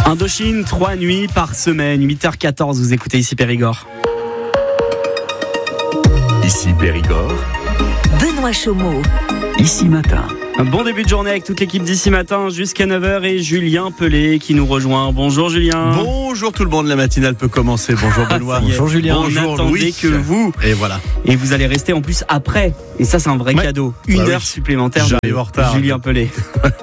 Indochine, 3 nuits par semaine, 8h14, vous écoutez ici Périgord. Ici Périgord. Benoît Chaumeau. Ici Matin. Un bon début de journée avec toute l'équipe d'ici Matin jusqu'à 9h et Julien Pelé qui nous rejoint. Bonjour Julien. Bonjour tout le monde, la matinale peut commencer. Bonjour Benoît. Bonjour Julien. Bonjour Louis. Que vous. Et voilà. Et vous allez rester en plus après. Et ça c'est un vrai cadeau. Une heure supplémentaire. J'arrive en retard. Julien Pelé.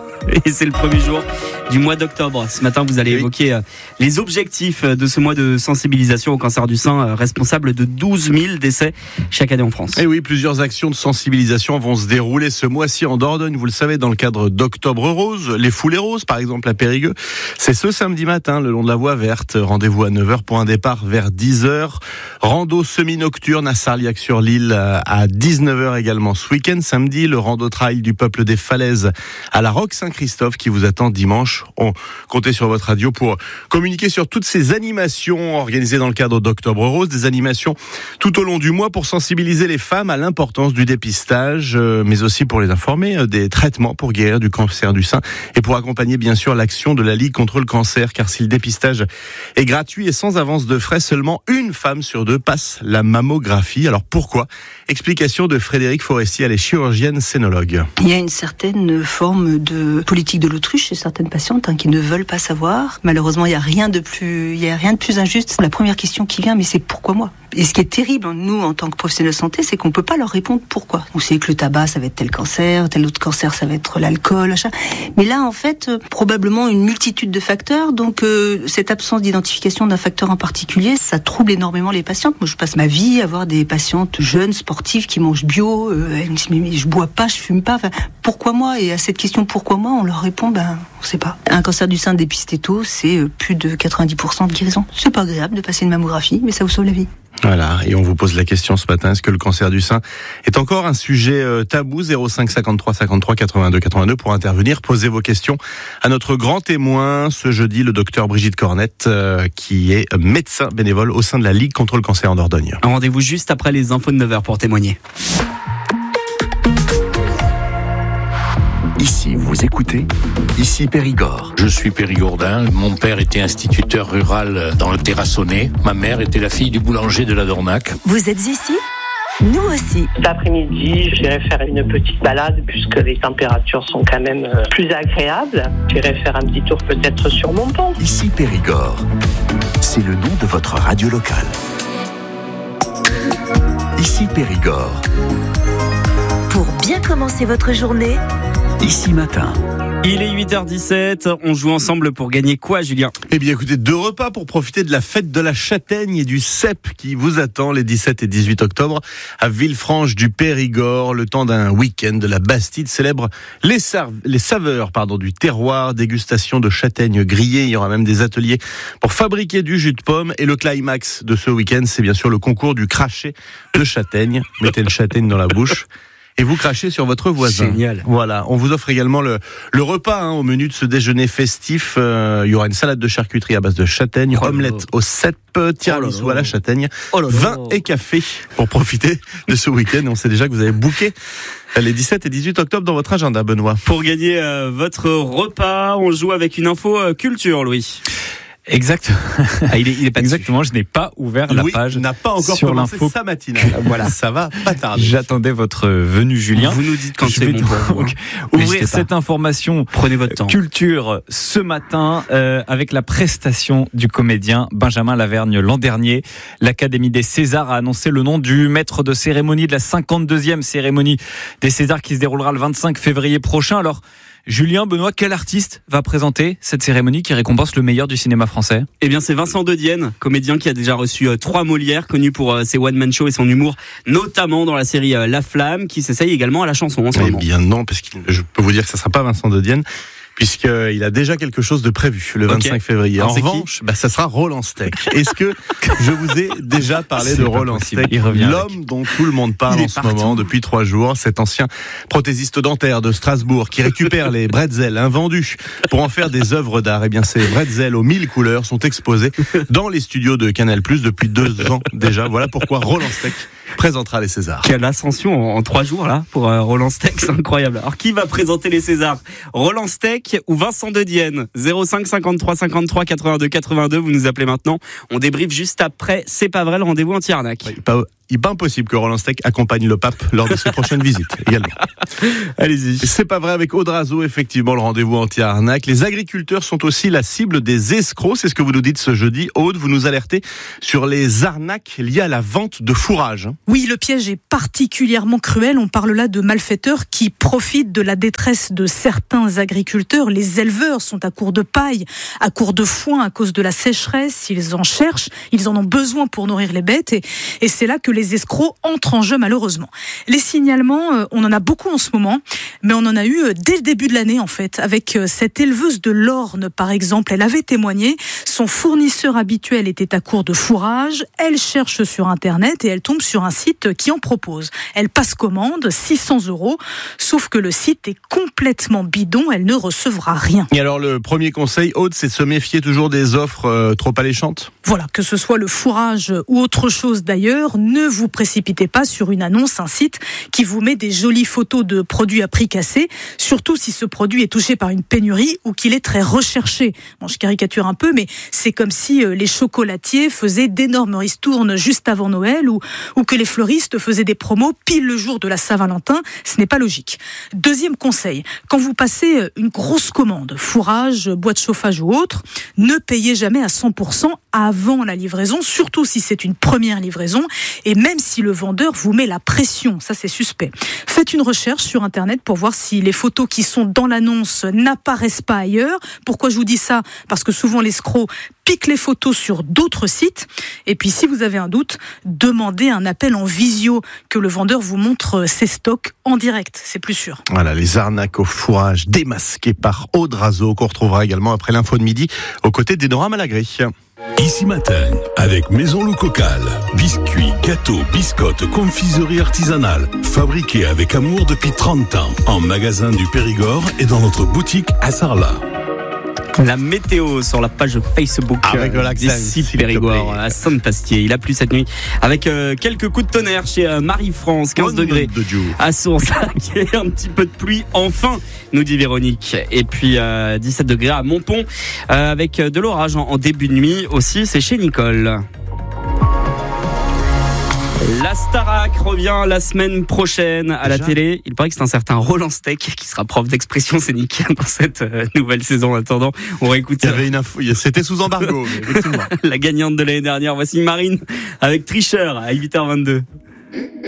Et c'est le premier jour du mois d'octobre. Ce matin, vous allez évoquer les objectifs de ce mois de sensibilisation au cancer du sein, responsable de 12 000 décès chaque année en France. Et oui, plusieurs actions de sensibilisation vont se dérouler ce mois-ci en Dordogne. Vous le savez, dans le cadre d'Octobre Rose, les Foulées Roses, par exemple, à Périgueux. C'est ce samedi matin, le long de la voie verte. Rendez-vous à 9h pour un départ vers 10h. Rando semi-nocturne à Sarliac-sur-l'Île à 19h également ce week-end. Samedi, le rando trail du peuple des falaises à la Roque Saint-Christophe qui vous attend dimanche. On comptez sur votre radio pour communiquer sur toutes ces animations organisées dans le cadre d'Octobre Rose, des animations tout au long du mois pour sensibiliser les femmes à l'importance du dépistage, mais aussi pour les informer des traitements pour guérir du cancer du sein et pour accompagner bien sûr l'action de la Ligue contre le cancer, car si le dépistage est gratuit et sans avance de frais, seulement une femme sur deux passe la mammographie. Alors pourquoi ? Explication de Frédéric Forestier, elle est chirurgienne scénologue. Il y a une certaine forme de politique de l'autruche chez certaines patientes qui ne veulent pas savoir. Malheureusement, il y a rien de plus injuste. La première question qui vient, mais c'est pourquoi moi ? Et ce qui est terrible, nous, en tant que professionnels de santé, c'est qu'on peut pas leur répondre pourquoi. On sait que le tabac, ça va être tel cancer, tel autre cancer, ça va être l'alcool, machin. Mais là, en fait, probablement une multitude de facteurs. Donc, cette absence d'identification d'un facteur en particulier, ça trouble énormément les patientes. Moi, je passe ma vie à voir des patientes jeunes, sportives, qui mangent bio. Elles me disent, mais je bois pas, je fume pas. Enfin, pourquoi moi ? Et à cette question, pourquoi moi ? On leur répond, on sait pas. Un cancer du sein dépisté tôt, c'est plus de 90% de guérison. C'est pas agréable de passer une mammographie, mais ça vous sauve la vie. Voilà, et on vous pose la question ce matin, est-ce que le cancer du sein est encore un sujet tabou ? 05 53 53 82 82 pour intervenir, posez vos questions à notre grand témoin ce jeudi, le docteur Brigitte Cornette, qui est médecin bénévole au sein de la Ligue contre le cancer en Dordogne. Un rendez-vous juste après les infos de 9h pour témoigner. Ici, vous écoutez, ici Périgord. Je suis périgourdin. Mon père était instituteur rural dans le Terrassonnais. Ma mère était la fille du boulanger de la Dornac. Vous êtes ici ? Nous aussi. Cet après-midi, j'irai faire une petite balade puisque les températures sont quand même plus agréables. J'irai faire un petit tour peut-être sur mon pont. Ici Périgord. C'est le nom de votre radio locale. Ici Périgord. Pour bien commencer votre journée, Ici Matin. Il est 8h17, on joue ensemble pour gagner quoi, Julien ? Eh bien écoutez, 2 repas pour profiter de la fête de la châtaigne et du cèpe qui vous attend les 17 et 18 octobre à Villefranche du Périgord. Le temps d'un week-end de la Bastide célèbre les saveurs du terroir, dégustation de châtaignes grillées. Il y aura même des ateliers pour fabriquer du jus de pomme. Et le climax de ce week-end, c'est bien sûr le concours du craché de châtaigne. Mettez une châtaigne dans la bouche et vous crachez sur votre voisin. Génial. Voilà, on vous offre également le repas au menu de ce déjeuner festif. Il y aura une salade de charcuterie à base de châtaigne, omelette au cèpe, tiramisu à la châtaigne, vin et café pour profiter de ce week-end. On sait déjà que vous avez booké les 17 et 18 octobre dans votre agenda, Benoît. Pour gagner votre repas, on joue avec une info culture, Louis. Exact. Il est pas exactement. Je n'ai pas ouvert la page. N'a pas encore sur commencé l'info. sa matinale. Voilà, ça va pas tarder. J'attendais votre venue, Julien. Vous nous dites quand je c'est vais bon pour vous. ouvrir cette information. Prenez votre temps. Culture ce matin avec la prestation du comédien Benjamin Lavergne. L'an dernier, l'Académie des Césars a annoncé le nom du maître de cérémonie de la 52e cérémonie des Césars qui se déroulera le 25 février prochain. Alors, Julien, Benoît, quel artiste va présenter cette cérémonie qui récompense le meilleur du cinéma français ? Eh bien, c'est Vincent Dedienne, comédien qui a déjà reçu 3 Molières, connu pour ses one-man shows et son humour, notamment dans la série La Flamme, qui s'essaye également à la chanson en ce moment. Eh bien non, parce que je peux vous dire que ça ne sera pas Vincent Dedienne, puisqu'il a déjà quelque chose de prévu le 25 février. En revanche, ça sera Roland Steck. Est-ce que je vous ai déjà parlé de Roland Steck, l'homme dont tout le monde parle en ce moment depuis 3 jours, cet ancien prothésiste dentaire de Strasbourg qui récupère les bretzels invendus pour en faire des œuvres d'art. Eh bien, ces bretzels aux 1000 couleurs sont exposés dans les studios de Canal+ depuis 2 ans déjà. Voilà pourquoi Roland Steck présentera les Césars. Quelle ascension en 3 jours là pour Roland Steck, c'est incroyable. Alors qui va présenter les Césars, Roland Steck ou Vincent De Dienne? 05 53 53 82 82, vous nous appelez maintenant. On débriefe juste après. C'est pas vrai, le rendez-vous anti-arnaque. Il n'est pas impossible que Roland Steck accompagne le pape lors de ses prochaines visites également. Allez-y. C'est pas vrai avec Aude Razeau, effectivement, le rendez-vous anti-arnaque. Les agriculteurs sont aussi la cible des escrocs. C'est ce que vous nous dites ce jeudi. Aude, vous nous alertez sur les arnaques liées à la vente de fourrage. Oui, le piège est particulièrement cruel. On parle là de malfaiteurs qui profitent de la détresse de certains agriculteurs. Les éleveurs sont à court de paille, à court de foin à cause de la sécheresse. Ils en cherchent, ils en ont besoin pour nourrir les bêtes. Et c'est là que les escrocs entrent en jeu malheureusement. Les signalements, on en a beaucoup en ce moment, mais on en a eu dès le début de l'année en fait, avec cette éleveuse de l'Orne par exemple. Elle avait témoigné, son fournisseur habituel était à court de fourrage, elle cherche sur internet et elle tombe sur un site qui en propose. Elle passe commande, 600 €, sauf que le site est complètement bidon, elle ne recevra rien. Et alors le premier conseil, Aude, c'est de se méfier toujours des offres trop alléchantes. Voilà, que ce soit le fourrage ou autre chose d'ailleurs, ne vous précipitez pas sur une annonce, un site qui vous met des jolies photos de produits à prix cassé, surtout si ce produit est touché par une pénurie ou qu'il est très recherché. Bon, je caricature un peu, mais c'est comme si les chocolatiers faisaient d'énormes ristournes juste avant Noël ou que les fleuristes faisaient des promos pile le jour de la Saint-Valentin. Ce n'est pas logique. Deuxième conseil, quand vous passez une grosse commande, fourrage, boîte de chauffage ou autre, ne payez jamais à 100% avant la livraison, surtout si c'est une première livraison, et même si le vendeur vous met la pression, ça c'est suspect. Faites une recherche sur internet pour voir si les photos qui sont dans l'annonce n'apparaissent pas ailleurs. Pourquoi je vous dis ça? Parce que souvent l'escroc pique les photos sur d'autres sites. Et puis si vous avez un doute, demandez un appel en visio, que le vendeur vous montre ses stocks en direct, c'est plus sûr. Voilà, les arnaques au fourrage démasquées par Aude Razeau, qu'on retrouvera également après l'info de midi aux côtés d'Enora Malagré. Ici Matin, avec Maison Loup Cocal. Biscuits, gâteaux, biscottes, confiserie artisanale. Fabriqués avec amour depuis 30 ans. En magasin du Périgord et dans notre boutique à Sarlat. La météo sur la page Facebook d'ici Périgord à Saint-Astier. Il a plu cette nuit avec quelques coups de tonnerre chez Marie-France, 15 degrés à Sourzac et un petit peu de pluie enfin, nous dit Véronique. Et puis 17 degrés à Montpont avec de l'orage en début de nuit aussi, c'est chez Nicole. La Starac revient la semaine prochaine à la télé. Il paraît que c'est un certain Roland Steck qui sera prof d'expression scénique dans cette nouvelle saison. En attendant, on réécoute. Il y avait une info, c'était sous embargo. Mais la gagnante de l'année dernière, voici Marine avec Tricheur à 8h22.